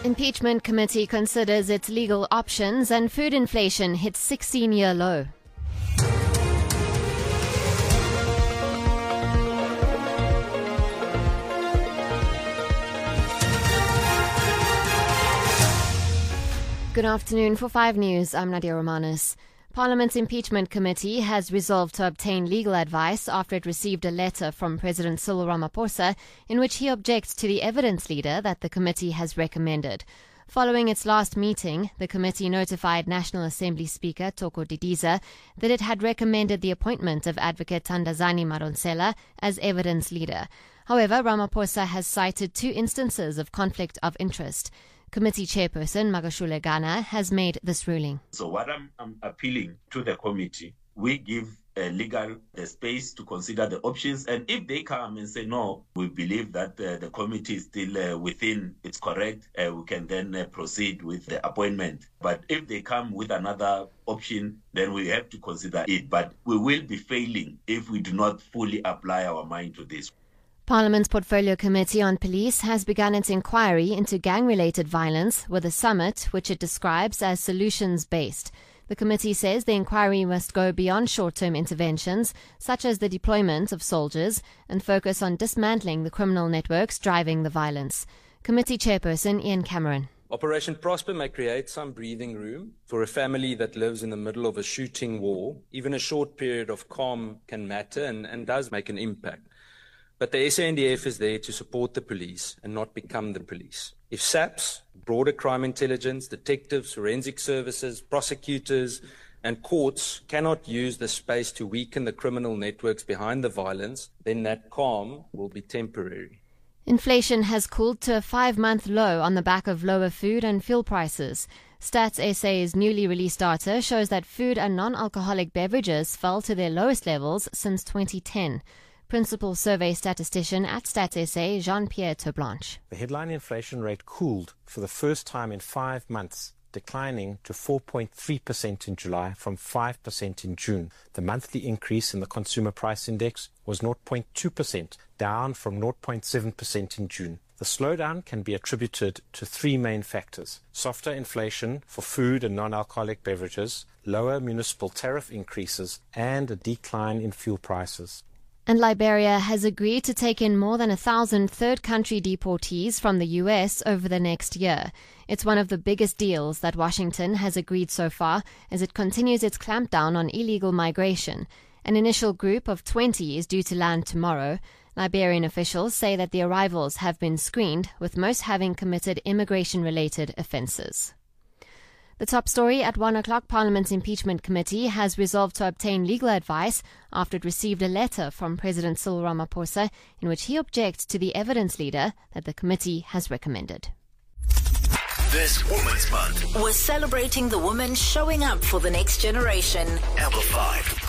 Impeachment committee considers its legal options and food inflation hits 16-year low. Good afternoon. For 5 News, I'm Nadia Romanis. Parliament's Impeachment Committee has resolved to obtain legal advice after it received a letter from President Cyril Ramaphosa in which he objects to the evidence leader that the committee has recommended. Following its last meeting, the committee notified National Assembly Speaker Toko Didiza that it had recommended the appointment of Advocate Thandazani Madonsela as evidence leader. However, Ramaphosa has cited 2 instances of conflict of interest. Committee Chairperson Magashule Gana has made this ruling. So what I'm appealing to the committee, we give legal space to consider the options, and if they come and say no, we believe that the committee is still within its correct, we can then proceed with the appointment. But if they come with another option, then we have to consider it. But we will be failing if we do not fully apply our mind to this. Parliament's Portfolio Committee on Police has begun its inquiry into gang-related violence with a summit which it describes as solutions-based. The committee says the inquiry must go beyond short-term interventions, such as the deployment of soldiers, and focus on dismantling the criminal networks driving the violence. Committee Chairperson Ian Cameron. Operation Prosper may create some breathing room for a family that lives in the middle of a shooting war. Even a short period of calm can matter and does make an impact. But the SANDF is there to support the police and not become the police. If SAPS, broader crime intelligence, detectives, forensic services, prosecutors and courts cannot use the space to weaken the criminal networks behind the violence, then that calm will be temporary. Inflation has cooled to a 5-month low on the back of lower food and fuel prices. Stats SA's newly released data shows that food and non-alcoholic beverages fell to their lowest levels since 2010. Principal survey statistician at Stats SA, Jean-Pierre Terblanche. The headline inflation rate cooled for the first time in 5 months, declining to 4.3% in July from 5% in June. The monthly increase in the consumer price index was 0.2%, down from 0.7% in June. The slowdown can be attributed to 3 main factors: softer inflation for food and non-alcoholic beverages, lower municipal tariff increases, and a decline in fuel prices. And Liberia has agreed to take in more than 1,000 third-country deportees from the U.S. over the next year. It's one of the biggest deals that Washington has agreed so far as it continues its clampdown on illegal migration. An initial group of 20 is due to land tomorrow. Liberian officials say that the arrivals have been screened, with most having committed immigration-related offences. The top story at 1 o'clock, Parliament's Impeachment Committee has resolved to obtain legal advice after it received a letter from President Cyril Ramaphosa in which he objects to the evidence leader that the committee has recommended. This Women's Month, we're celebrating the women showing up for the next generation. Amplified.